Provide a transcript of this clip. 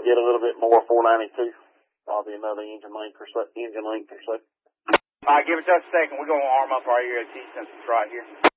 get a little bit more 492. Probably another engine length or so. All right, give us just a second. We're going to arm up our EOT since it's right here.